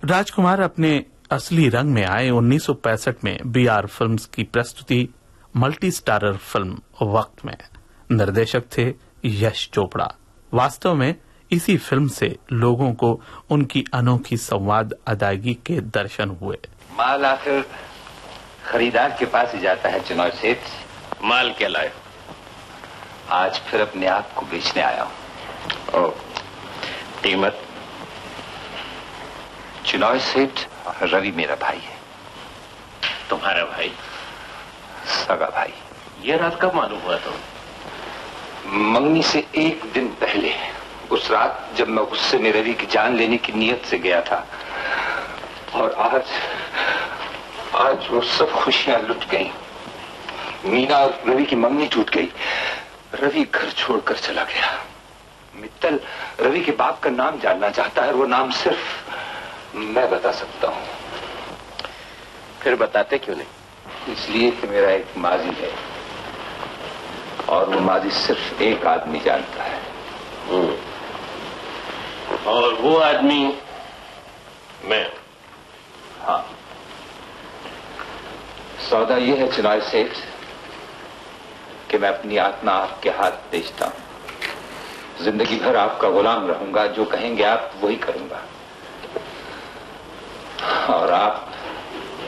राजकुमार अपने असली रंग में आए 1965 में बीआर फिल्म्स की प्रस्तुति मल्टी स्टारर फिल्म वक्त में। निर्देशक थे यश चोपड़ा। वास्तव में इसी फिल्म से लोगों को उनकी अनोखी संवाद अदायगी के दर्शन हुए। माल आखिर खरीदार के पास ही जाता है चिनॉय सेठ। माल क्या लाए? आज फिर अपने आप को बेचने आया हूं। कीमत? चिनॉय सेठ रवि मेरा भाई है। तुम्हारा भाई? सगा भाई। ये रात कब मालूम हुआ तो? मंगनी से एक दिन पहले, उस रात जब मैं गुस्से में रवि की जान लेने की नीयत से गया था। और आज वो सब खुशियां लुट गईं। मीना और रवि की मंगनी टूट गई। रवि घर छोड़कर चला गया। मित्तल रवि के बाप का नाम जानना चाहता है, वो नाम सिर्फ मैं बता सकता हूं। फिर बताते क्यों नहीं? इसलिए कि मेरा एक माजी है और वो माजी सिर्फ एक आदमी जानता है। और वो आदमी मैं। हाँ, सौदा ये है चिनॉय सेठ कि मैं अपनी आत्मा आपके हाथ बेचता हूं। जिंदगी भर आपका गुलाम रहूंगा। जो कहेंगे आप वही करूंगा। और आप